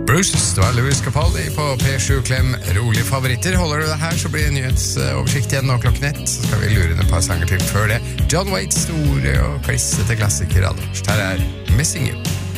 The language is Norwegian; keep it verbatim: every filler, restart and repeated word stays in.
Bruce, det var Louis Capaldi på P sju Klem, rolig favoritter. Holder du det her, så blir det nyhetsoversikt igjen nå klokken ett. Så skal vi lure inn et par sanger til før det. John Waits store og klissete klassiker allerførst. Her er Missing You.